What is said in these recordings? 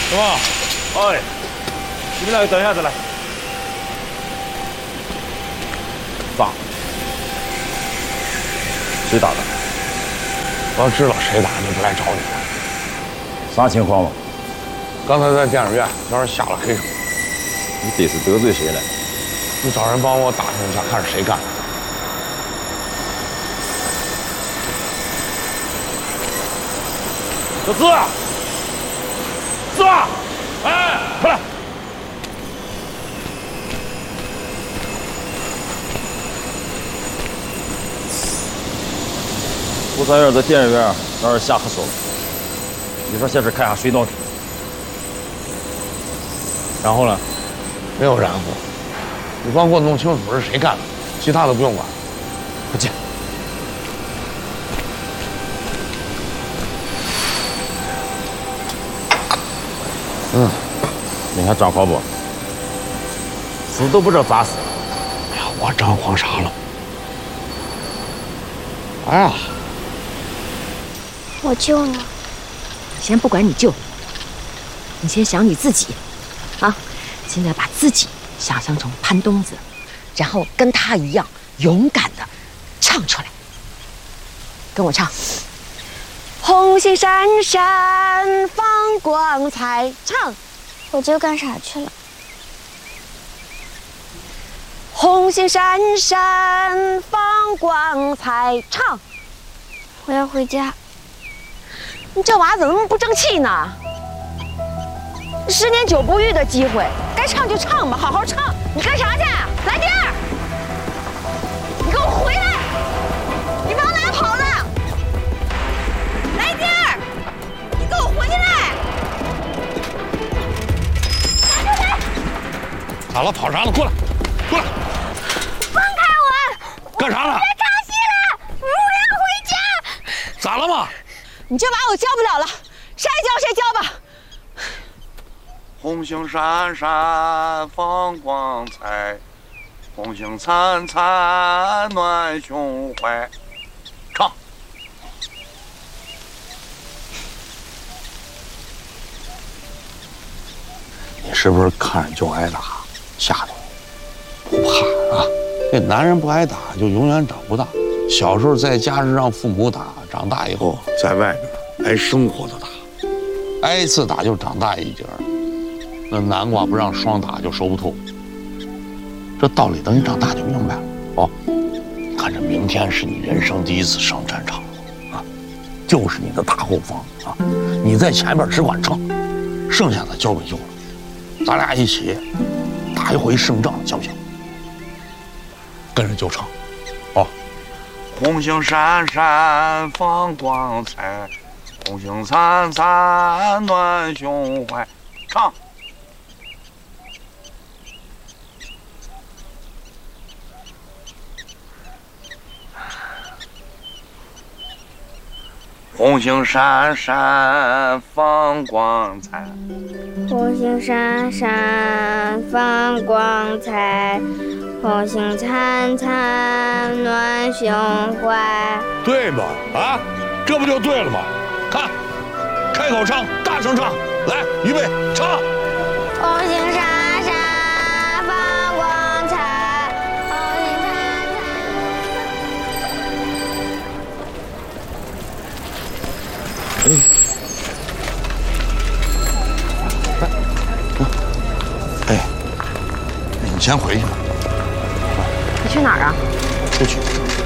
什么？哎，你们两个等一下子来。咋？谁打的？ 我要知道谁打就不来找你了。 啥情况嘛？ 刚才在电影院让人下了黑手。 你这是得罪谁了？ 你找人帮我打听一下，看是谁干的。 小资，资，哎，快来！胡三元在电影院让人下黑手，你说现在看下谁弄的？然后呢？ 没有然后，你光给我弄清楚是谁干的，其他的不用管。 不见。你看张狂不？死都不知道咋死。 哎呀，我张狂啥了？哎呀， 我舅呢？ 先不管你舅，你先想你自己，啊！现在把自己想象成潘冬子，然后跟他一样勇敢的唱出来，跟我唱。红星闪闪放光彩，唱。 我舅干啥去了？ 红星闪闪放光彩，唱。 我要回家。 你这娃怎么那么不争气呢？10年9不遇的机会，该唱就唱吧，好好唱。你干啥去？来第二！你给我回来！你往哪跑呢？来第二！你给我回来！拿出来！ 咋了？跑啥了？过来，过来！ 放开我！ 干啥了？ 别唱戏了，我要回家。 咋了嘛？ 你这娃我教不了了，谁爱教谁教吧。 红星闪闪放光彩，红星灿灿暖胸怀。唱。 你是不是看着就挨打，吓着不怕啊？这男人不挨打就永远长不大。小时候在家是让父母打，长大以后在外边挨生活的打，挨一次打就长大一截儿。那南瓜不让双打就熟不透。这道理等你长大就明白了哦。看着明天是你人生第一次上战场啊，就是你的大后方啊，你在前边只管撑，剩下的交给舅了。咱俩一起打一回胜仗，行不行？跟着舅唱，哦。 红星闪闪放光彩，红星灿灿暖胸怀。唱。红星闪闪放光彩， 红星闪闪放光彩，红星灿灿暖胸怀。 对嘛？啊，这不就对了吗？看，开口唱，大声唱，来，预备，唱。 红星闪闪放光彩，红星灿灿。 哎，你先回去吧。 你去哪儿啊？ 出去。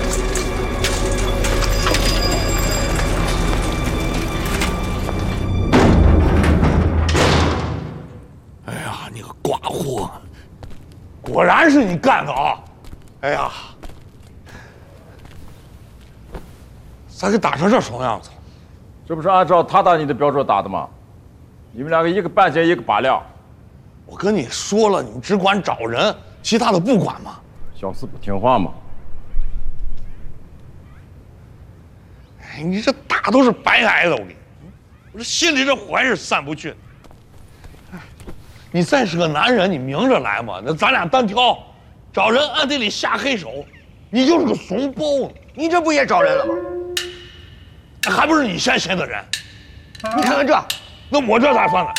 哎呀，你个寡妇，果然是你干的啊！哎呀，咋给打成这怂样子？ 这不是按照他打你的标准打的吗？你们两个一个半斤一个8两。 我跟你说了，你只管找人，其他的不管嘛。 小四不听话嘛。 哎，你这打都是白挨的，我跟你，我这心里这火还是散不去。哎，你再是个男人，你明着来嘛，那咱俩单挑，找人暗地里下黑手，你就是个怂包。 你这不也找人了吗？ 还不是你先的人？ 你看看这， 那我这咋算呢？